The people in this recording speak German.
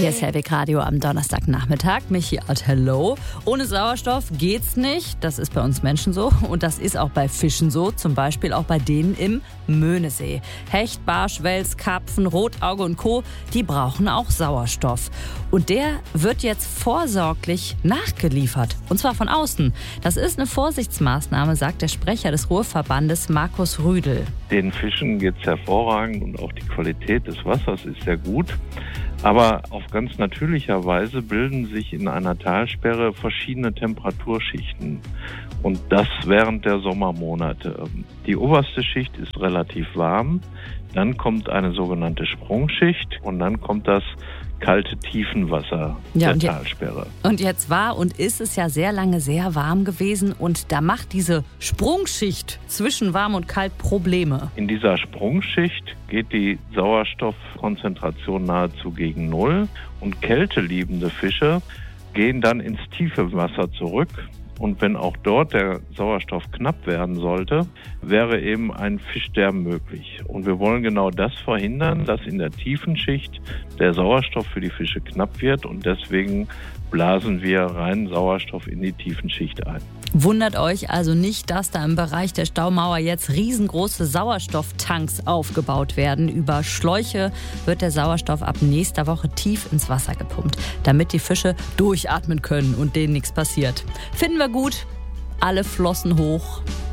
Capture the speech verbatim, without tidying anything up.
Hier ist Helwig Radio am Donnerstagnachmittag. Michi Art, hello. Ohne Sauerstoff geht's nicht. Das ist bei uns Menschen so. Und das ist auch bei Fischen so. Zum Beispiel auch bei denen im Möhnesee. Hecht, Barsch, Wels, Karpfen, Rotauge und Co. Die brauchen auch Sauerstoff. Und der wird jetzt vorsorglich nachgeliefert. Und zwar von außen. Das ist eine Vorsichtsmaßnahme, sagt der Sprecher des Ruhrverbandes Markus Rüdel. Den Fischen geht's hervorragend und auch die Qualität des Wassers ist sehr gut. Aber auf ganz natürlicher Weise bilden sich in einer Talsperre verschiedene Temperaturschichten. Und das während der Sommermonate. Die oberste Schicht ist relativ warm, dann kommt eine sogenannte Sprungschicht und dann kommt das kalte Tiefenwasser ja, der und Talsperre. Je- und jetzt war und ist es ja sehr lange sehr warm gewesen und da macht diese Sprungschicht zwischen warm und kalt Probleme. In dieser Sprungschicht geht die Sauerstoffkonzentration nahezu gegen Null und kälteliebende Fische gehen dann ins tiefe Wasser zurück. Und wenn auch dort der Sauerstoff knapp werden sollte, wäre eben ein Fischsterben möglich. Und wir wollen genau das verhindern, dass in der tiefen Schicht der Sauerstoff für die Fische knapp wird. Und deswegen blasen wir reinen Sauerstoff in die tiefen Schicht ein. Wundert euch also nicht, dass da im Bereich der Staumauer jetzt riesengroße Sauerstofftanks aufgebaut werden. Über Schläuche wird der Sauerstoff ab nächster Woche tief ins Wasser gepumpt, damit die Fische durchatmen können und denen nichts passiert. Finden wir gut. Alle Flossen hoch.